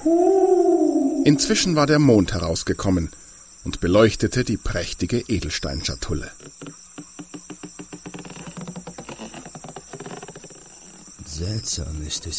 Inzwischen war der Mond herausgekommen und beleuchtete die prächtige Edelsteinschatulle. Seltsam ist es